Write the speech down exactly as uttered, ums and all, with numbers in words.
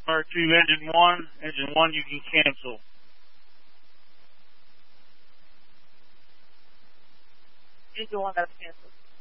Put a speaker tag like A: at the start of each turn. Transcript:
A: Or two, engine one. Engine one you can cancel.
B: Engine one got canceled.